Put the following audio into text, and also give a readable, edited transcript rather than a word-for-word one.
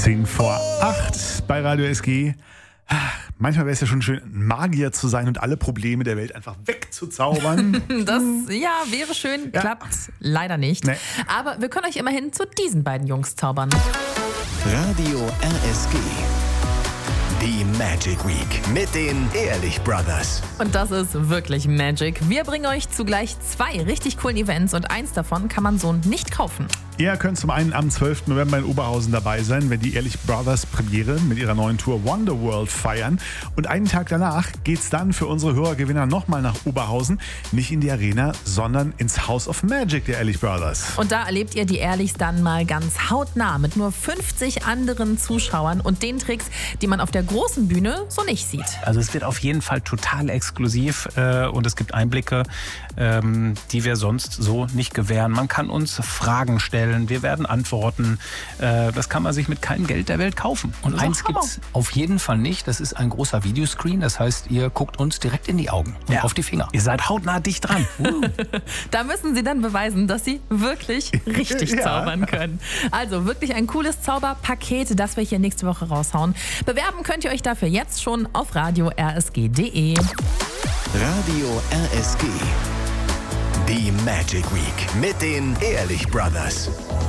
10:08 bei Radio SG. Manchmal wäre es ja schon schön, ein Magier zu sein und alle Probleme der Welt einfach wegzuzaubern. Das wäre schön, klappt leider nicht. Nee. Aber wir können euch immerhin zu diesen beiden Jungs zaubern. Radio RSG. Die Magic Week mit den Ehrlich Brothers. Und das ist wirklich Magic. Wir bringen euch zugleich 2 richtig coolen Events und eins davon kann man so nicht kaufen. Ihr könnt zum einen am 12. November in Oberhausen dabei sein, wenn die Ehrlich Brothers Premiere mit ihrer neuen Tour Wonderworld feiern. Und einen Tag danach geht's dann für unsere Hörergewinner nochmal nach Oberhausen. Nicht in die Arena, sondern ins House of Magic der Ehrlich Brothers. Und da erlebt ihr die Ehrlichs dann mal ganz hautnah mit nur 50 anderen Zuschauern und den Tricks, die man auf der großen Bühne so nicht sieht. Also es wird auf jeden Fall total exklusiv und es gibt Einblicke, die wir sonst so nicht gewähren. Man kann uns Fragen stellen, wir werden antworten. Das kann man sich mit keinem Geld der Welt kaufen. Und eins gibt's auf jeden Fall nicht, das ist ein großer Videoscreen, das heißt, ihr guckt uns direkt in die Augen und auf die Finger. Ihr seid hautnah dicht dran. Da müssen sie dann beweisen, dass sie wirklich richtig zaubern können. Also wirklich ein cooles Zauberpaket, das wir hier nächste Woche raushauen. Bewerben könnt ihr euch dafür jetzt schon auf radio-rsg.de. Radio RSG. Die Magic Week mit den Ehrlich Brothers.